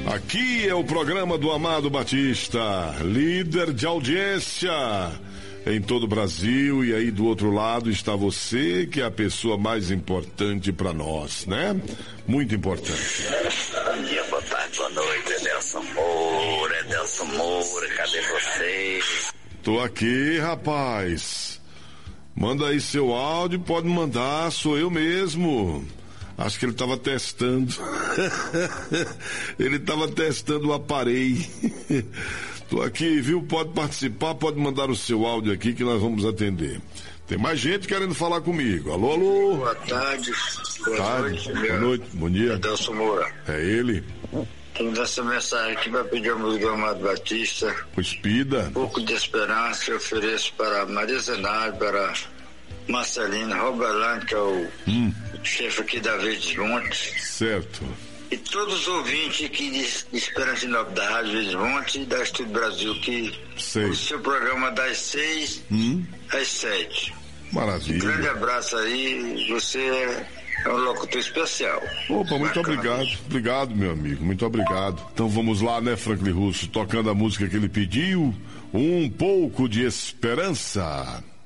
Aqui é o programa do Amado Batista, líder de audiência em todo o Brasil, e aí do outro lado está você, que é a pessoa mais importante para nós, né? Muito importante. Bom dia, boa tarde, boa noite, Edelson Moura, cadê você? Tô aqui, rapaz. Manda aí seu áudio, pode mandar, sou eu mesmo. Acho que ele estava testando. Ele estava testando o aparelho. Tô aqui, viu? Pode participar, pode mandar o seu áudio aqui que nós vamos atender. Tem mais gente querendo falar comigo. Alô, alô? Boa tarde. Boa noite. Boa noite, bom dia. Edelson Moura. É ele? Tenho essa mensagem aqui para pedir a música do Amado Batista. Pois pida. Um pouco de esperança eu ofereço para Maria Zenário, para Marcelino Roberlano, que é o chefe aqui da Verdes Montes. Certo. E todos os ouvintes aqui de Esperança em Nova da Rádio Verdes Montes e da Estúdio Brasil, que o seu programa das 6 às 7. Maravilha. Um grande abraço aí, você é um locutor especial. Opa, muito obrigado. Obrigado, meu amigo, muito obrigado. Então vamos lá, né, Franklin Russo, tocando a música que ele pediu, Um Pouco de Esperança.